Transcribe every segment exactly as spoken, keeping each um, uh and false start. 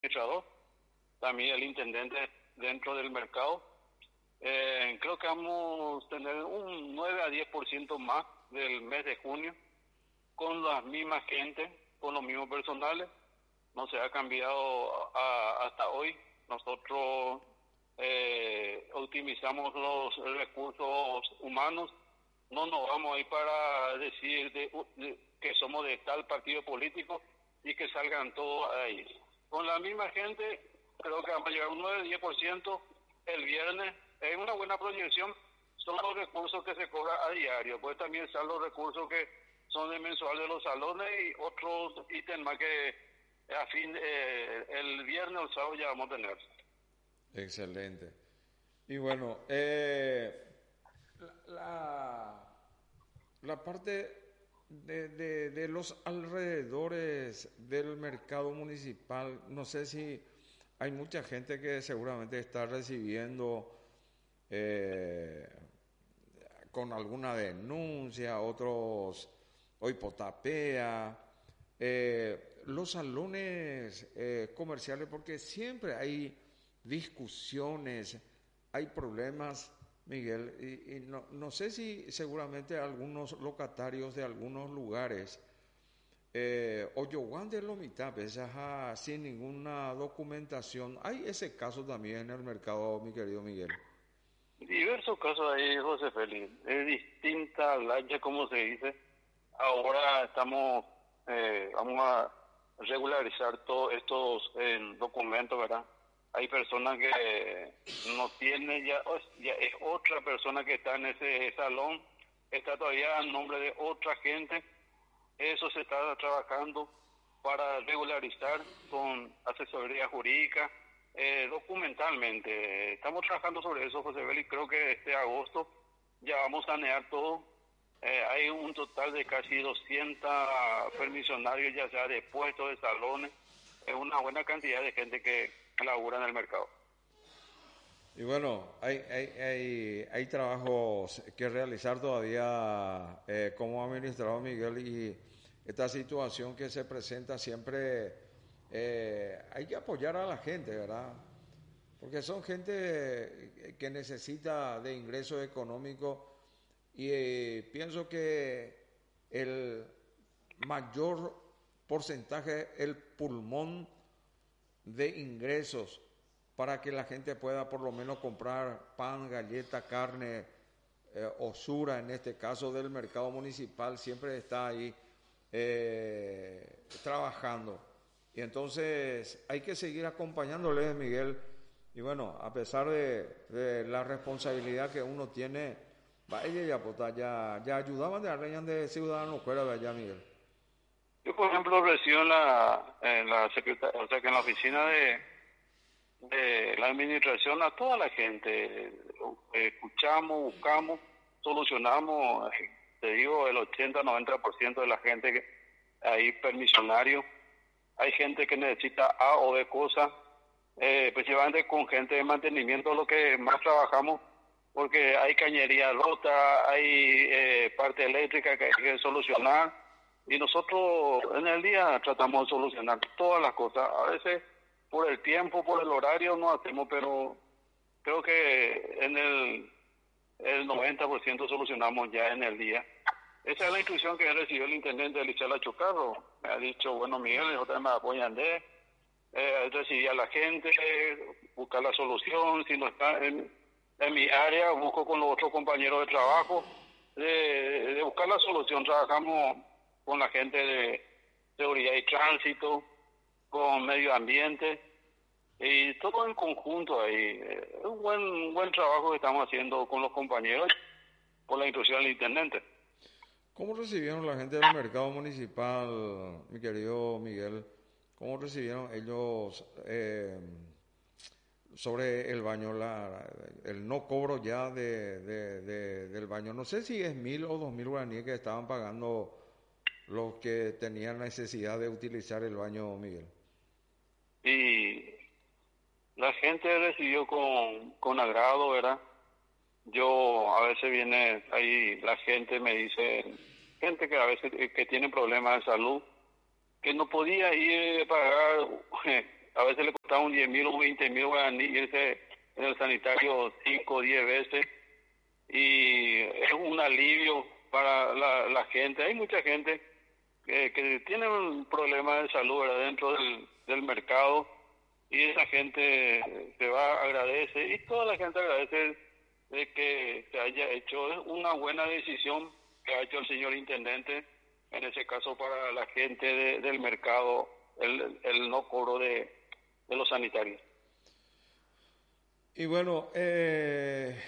administrador, también el intendente dentro del mercado. Eh, creo que vamos a tener un nueve a diez por ciento más del mes de junio, con las mismas gente, con los mismos personales. No se ha cambiado a, hasta hoy. Nosotros eh, optimizamos los recursos humanos. No nos vamos a ir para decir de, de, que somos de tal partido político y que salgan todos ahí. Con la misma gente, creo que vamos a llegar a un nueve a diez por ciento el viernes. Es una buena proyección. Son los recursos que se cobran a diario. Pues también están los recursos que son de mensual de los salones y otros ítems más que a fin eh, el viernes o el sábado ya vamos a tener. Excelente. Y bueno, eh, la, la parte de, de, de los alrededores del mercado municipal, no sé si hay mucha gente que seguramente está recibiendo eh, con alguna denuncia, otros hoy potapea, eh, los salones eh, comerciales, porque siempre hay discusiones, hay problemas, Miguel, y, y no, no sé si seguramente algunos locatarios de algunos lugares, eh, Oyoguán de Lomitap, esa sin ninguna documentación, hay ese caso también en el mercado, mi querido Miguel. Diversos casos ahí, José Félix, es distinta lancha, como se dice. Ahora estamos, eh, vamos a regularizar todos estos eh, documentos, ¿verdad? Hay personas que no tienen, ya, ya es otra persona que está en ese salón, está todavía a nombre de otra gente. Eso se está trabajando para regularizar con asesoría jurídica, eh, documentalmente. Estamos trabajando sobre eso, José Beli. Creo que este agosto ya vamos a sanear todo. Eh, hay un total de casi doscientos permisionarios, ya sea de puestos, de salones. Es una buena cantidad de gente que labura en el mercado. Y bueno, hay, hay, hay, hay trabajos que realizar todavía eh, como administrador, Miguel, y esta situación que se presenta siempre eh, hay que apoyar a la gente, ¿verdad? Porque son gente que necesita de ingresos económicos y eh, pienso que el mayor porcentaje, el pulmón de ingresos para que la gente pueda por lo menos comprar pan, galleta, carne, eh, osura, en este caso del mercado municipal, siempre está ahí eh, trabajando. Y entonces hay que seguir acompañándoles, Miguel. Y bueno, a pesar de, de la responsabilidad que uno tiene, vaya ya, pues, ya, ya ayudaban de arreñan de ciudadanos fuera de allá, Miguel. Yo, por ejemplo, recibo en la, en la secretaría, o sea, que en la oficina de, de la administración a toda la gente. Escuchamos, buscamos, solucionamos, te digo, el ochenta noventa por ciento de la gente que hay permisionario. Hay gente que necesita A o B cosas, eh, principalmente con gente de mantenimiento, lo que más trabajamos, porque hay cañería rota, hay eh, parte eléctrica que hay que solucionar, y nosotros en el día tratamos de solucionar todas las cosas. A veces por el tiempo, por el horario no hacemos, pero creo que en el, el noventa por ciento solucionamos ya en el día. Esa es la instrucción que recibió el intendente Elisela Chocarro. Me ha dicho, bueno, Miguel, nosotros me apoyan de eh, recibir a la gente, buscar la solución. Si no está en, en mi área, busco con los otros compañeros de trabajo, de, de buscar la solución. Trabajamos con la gente de seguridad y tránsito, con medio ambiente, y todo en conjunto ahí. Es un buen, un buen trabajo que estamos haciendo con los compañeros por la instrucción del intendente. ¿Cómo recibieron la gente del mercado municipal, mi querido Miguel? ¿Cómo recibieron ellos eh, sobre el baño, la, el no cobro ya de, de, de, del baño? No sé si es mil o dos mil guaraníes que estaban pagando los que tenían necesidad de utilizar el baño, Miguel. Y la gente recibió con, con agrado, ¿verdad? Yo a veces viene ahí, la gente me dice, gente que a veces que tiene problemas de salud, que no podía ir a pagar a veces le costaba un diez mil o veinte mil guaraní irse en el sanitario cinco o diez veces, y es un alivio para la, la gente. Hay mucha gente que, que tiene un problema de salud, ¿verdad?, dentro del, del mercado, y esa gente se va, agradece, y toda la gente agradece de que se haya hecho. Es una buena decisión que ha hecho el señor intendente, en ese caso para la gente de, del mercado, el, el no cobro de, de los sanitarios. Y bueno, eh,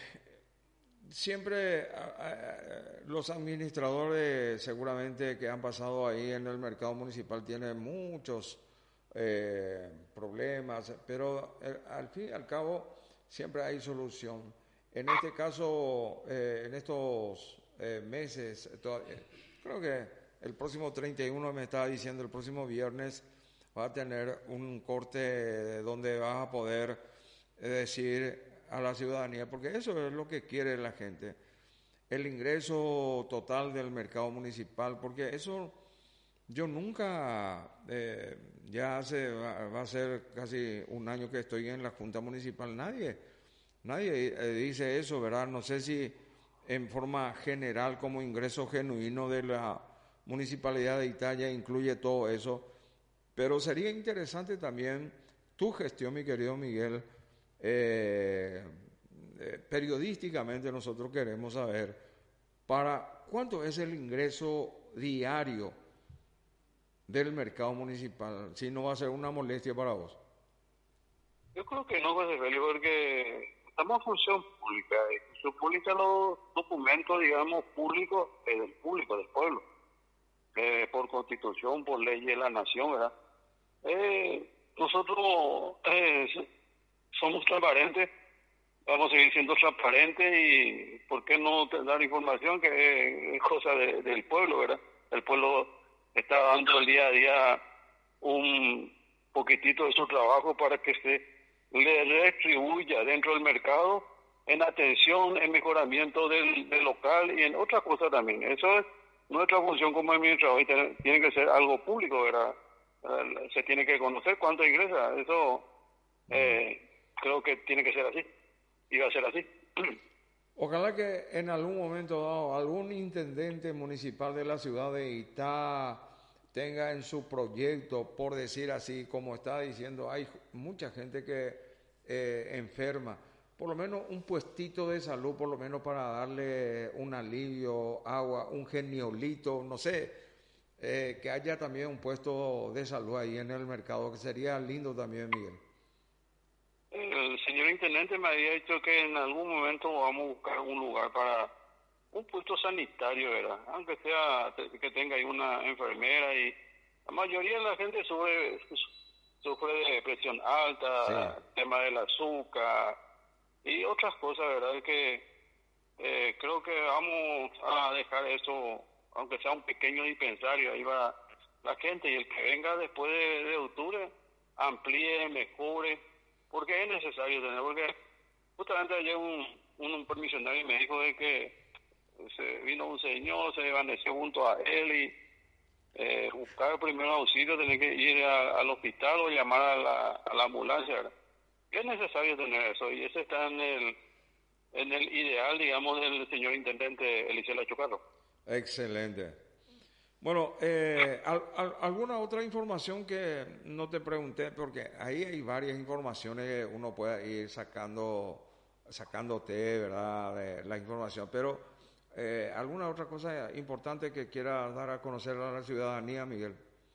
siempre a, a, los administradores seguramente que han pasado ahí en el mercado municipal tienen muchos eh, problemas, pero eh, al fin y al cabo siempre hay solución. En este caso, eh, en estos eh, meses, todavía, creo que el próximo treinta y uno me estaba diciendo, el próximo viernes va a tener un corte donde vas a poder eh, decir a la ciudadanía, porque eso es lo que quiere la gente, el ingreso total del mercado municipal, porque eso yo nunca, eh, ya hace, va, va a ser casi un año que estoy en la Junta Municipal, nadie Nadie eh, dice eso, ¿verdad? No sé si en forma general como ingreso genuino de la Municipalidad de Italia incluye todo eso, pero sería interesante también tu gestión, mi querido Miguel. Eh, eh, periodísticamente nosotros queremos saber para cuánto es el ingreso diario del mercado municipal, si no va a ser una molestia para vos. Yo creo que no, José Félix, porque estamos en función pública, y función pública los documentos, digamos, públicos, eh, del público, del pueblo, eh, por constitución, por ley de la nación, ¿verdad? Eh, nosotros eh, somos transparentes, vamos a seguir siendo transparentes, y ¿por qué no dar información que es cosa de, del pueblo, ¿verdad? El pueblo está dando el día a día un poquitito de su trabajo para que se le retribuya dentro del mercado en atención, en mejoramiento del, del local y en otra cosa también. Eso es nuestra función como administrador, y tiene, tiene que ser algo público, ¿verdad? Se tiene que conocer cuánto ingresa. Eso eh, creo que tiene que ser así, y va a ser así. Ojalá que en algún momento dado algún intendente municipal de la ciudad de Itá tenga en su proyecto, por decir así, como está diciendo, hay mucha gente que eh, enferma, por lo menos un puestito de salud, por lo menos para darle un alivio, agua, un geniolito, no sé, eh, que haya también un puesto de salud ahí en el mercado, que sería lindo también, Miguel. El señor intendente me había dicho que en algún momento vamos a buscar un lugar para un puesto sanitario, ¿verdad? Aunque sea que tenga ahí una enfermera, y la mayoría de la gente sufre, sufre de presión alta, sí, tema del azúcar y otras cosas, ¿verdad? Que eh, creo que vamos a dejar eso, aunque sea un pequeño dispensario, ahí va la gente, y el que venga después de, de octubre amplíe, mejore, porque es necesario tener, porque justamente ayer un, un, un permisionario me dijo de que se vino un señor, se desvaneció junto a él, y eh, buscar primero auxilio, tener que ir a, al hospital o llamar a la, a la ambulancia, ¿verdad? Es necesario tener eso, y ese está en el en el ideal, digamos, del señor intendente Eliseo Lachocarro. Excelente. Bueno, eh, al, al, alguna otra información que no te pregunté, porque ahí hay varias informaciones que uno puede ir sacando, sacándote, ¿verdad?, de la información, pero Eh, ¿alguna otra cosa importante que quiera dar a conocer a la ciudadanía, Miguel?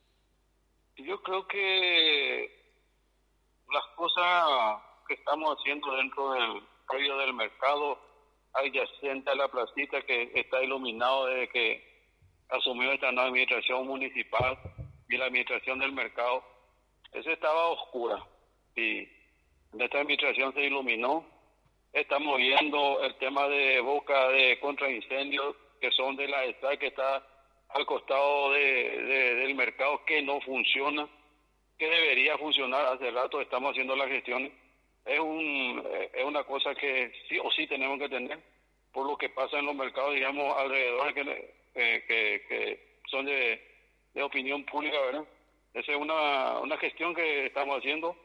Yo creo que las cosas que estamos haciendo dentro del predio del mercado adyacente a la placita, que está iluminado desde que asumió esta nueva administración municipal y la administración del mercado, ese estaba oscura, y en esta administración se iluminó. Estamos viendo el tema de boca de contraincendios, que son de la E S A, que está al costado de, de, del mercado, que no funciona, que debería funcionar. Hace rato estamos haciendo las gestiones. Es, un, es una cosa que sí o sí tenemos que tener, por lo que pasa en los mercados, digamos, alrededor, que, eh, que, que son de, de opinión pública, ¿verdad? Esa es una, una gestión que estamos haciendo.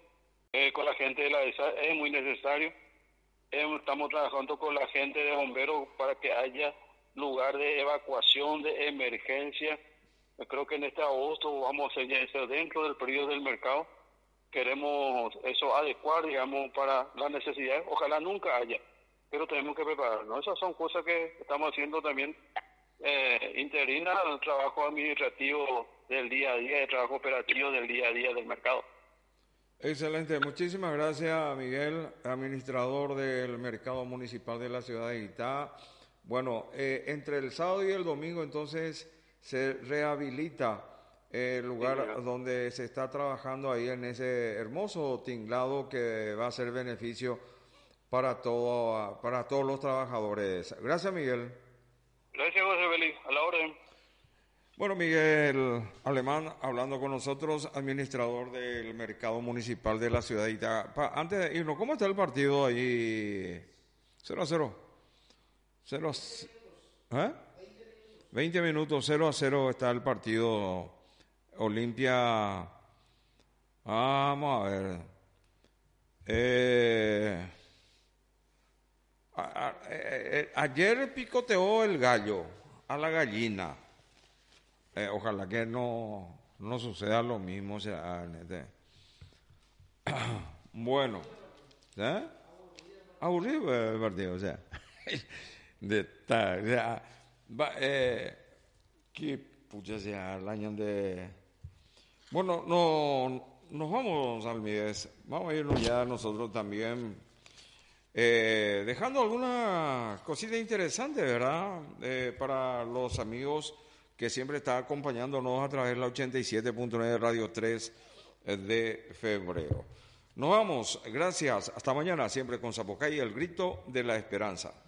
eh, con la gente de la E S A es muy necesario. Eh, estamos trabajando con la gente de bomberos para que haya lugar de evacuación, de emergencia. Yo creo que en este agosto vamos a hacer ya eso dentro del periodo del mercado. Queremos eso adecuar, digamos, para las necesidades. Ojalá nunca haya, pero tenemos que prepararnos. Esas son cosas que estamos haciendo también eh, interina, el trabajo administrativo del día a día, el trabajo operativo del día a día del mercado. Excelente, muchísimas gracias Miguel, administrador del Mercado Municipal de la Ciudad de Itá. Bueno, eh, entre el sábado y el domingo entonces se rehabilita el lugar sí, donde se está trabajando ahí en ese hermoso tinglado que va a ser beneficio para todo, para todos los trabajadores. Gracias Miguel. Gracias José Félix, a la orden. Bueno, Miguel Alemán, hablando con nosotros, administrador del Mercado Municipal de la Ciudad de Itá. Pa, antes de irnos, ¿cómo está el partido ahí? cero a cero. cero a, ¿eh? veinte minutos, cero a cero está el partido. Olimpia. Vamos a ver. Eh, a, a, a, a, ayer picoteó el gallo a la gallina. Eh, ojalá que no, no suceda lo mismo. O sea, este. Bueno, ¿eh? Aburrido el partido, o sea. de tal, o sea, va, eh, que pucha sea el año de. Bueno, no, nos vamos al Mies. Vamos a irnos ya nosotros también. Eh, dejando alguna cosita interesante, ¿verdad? Eh, para los amigos que siempre está acompañándonos a través de la ochenta y siete punto nueve Radio tres de febrero. Nos vamos, gracias, hasta mañana, siempre con Zapucay, el grito de la esperanza.